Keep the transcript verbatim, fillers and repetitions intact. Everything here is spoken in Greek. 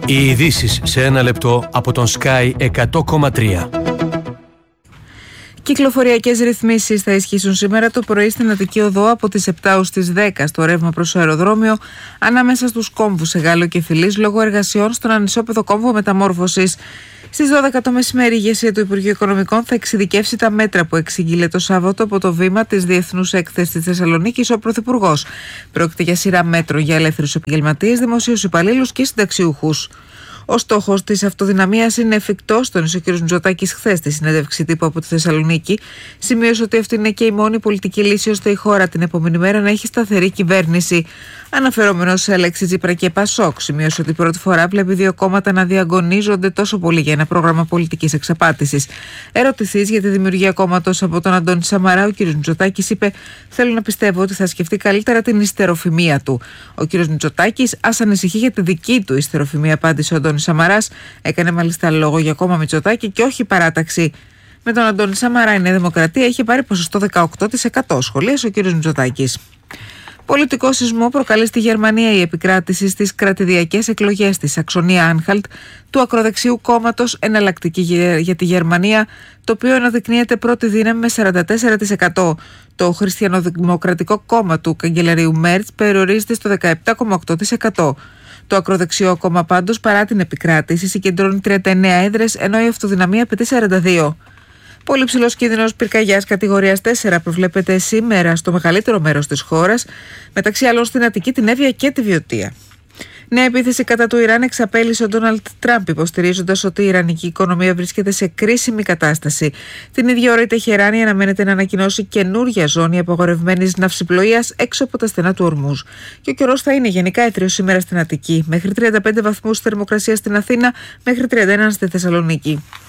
Οι ειδήσεις σε ένα λεπτό από τον Sky εκατό κόμμα τρία. Κυκλοφοριακές ρυθμίσεις θα ισχύσουν σήμερα το πρωί στην Αττική Οδό από τις επτά ως τις δέκα στο ρεύμα προς το αεροδρόμιο, ανάμεσα στους κόμβους Εγάλεο και Φιλής, λόγω εργασιών στον ανισόπεδο κόμβο μεταμόρφωσης. Στις δώδεκα το μεσημέρι, η ηγεσία του Υπουργείου Οικονομικών θα εξειδικεύσει τα μέτρα που εξήγηλε το Σάββατο από το βήμα της Διεθνούς Έκθεσης της Θεσσαλονίκης ο Πρωθυπουργός. Πρόκειται για σειρά μέτρων για ελεύθερους επαγγελματίες, δημοσίους υπαλλήλους και συνταξιούχους. Ο στόχος της αυτοδυναμίας είναι εφικτός, τόνισε ο κ. Μητσοτάκης χθες στη συνέντευξη τύπου από τη Θεσσαλονίκη. Σημείωσε ότι αυτή είναι και η μόνη πολιτική λύση ώστε η χώρα την επόμενη μέρα να έχει σταθερή κυβέρνηση. Αναφερόμενος σε Αλέξη Τσίπρα και Πασόκ, σημείωσε ότι πρώτη φορά βλέπει δύο κόμματα να διαγωνίζονται τόσο πολύ για ένα πρόγραμμα πολιτικής εξαπάτησης. Ερωτηθής για τη δημιουργία κόμματος από τον Αντώνη Σαμαρά, ο κ. Μητσοτάκης είπε: «Θέλω να πιστεύω ότι θα σκεφτεί καλύτερα την ιστεροφημία του». Ο κ. Μητσοτάκης, ας ανησυχεί για τη δική του ιστεροφημία, απάντησε ο Αντώνη Σαμαράς. Έκανε μάλιστα λόγο για κόμμα Μητσοτάκη και όχι παράταξη. Με τον Αντώνη Σαμαρά η Νέα Δημοκρατία είχε πάρει ποσοστό δεκαοκτώ τοις εκατό, σχολίασε ο κ. Μητσοτάκης. Πολιτικό σεισμό προκαλεί στη Γερμανία η επικράτηση στις κρατηδιακές εκλογές της Σαξονία-Άνχαλτ του ακροδεξιού κόμματος Εναλλακτική για τη Γερμανία, το οποίο αναδεικνύεται πρώτη δύναμη με σαράντα τέσσερα τοις εκατό. Το χριστιανοδημοκρατικό κόμμα του καγκελαρίου Μέρτς περιορίζεται στο δεκαεπτά κόμμα οκτώ τοις εκατό. Το ακροδεξιό κόμμα πάντως, παρά την επικράτηση, συγκεντρώνει τριάντα εννέα έδρες, ενώ η αυτοδυναμία απαιτεί σαράντα δύο. Πολύ ψηλός κίνδυνος πυρκαγιάς κατηγορίας τέσσερα προβλέπεται σήμερα στο μεγαλύτερο μέρος της χώρας, μεταξύ άλλων στην Αττική, την Εύβοια και τη Βιωτία. Νέα επίθεση κατά του Ιράν εξαπέλυσε ο Ντόναλντ Τραμπ, υποστηρίζοντας ότι η ιρανική οικονομία βρίσκεται σε κρίσιμη κατάσταση. Την ίδια ώρα η Τεχεράνη αναμένεται να ανακοινώσει καινούρια ζώνη απαγορευμένης ναυσιπλοείας έξω από τα στενά του Ορμούζ. Και ο καιρός θα είναι γενικά έτριος σήμερα στην Αττική, μέχρι τριάντα πέντε βαθμούς θερμοκρασία στην Αθήνα, μέχρι τριάντα ένα στη Θεσσαλονίκη.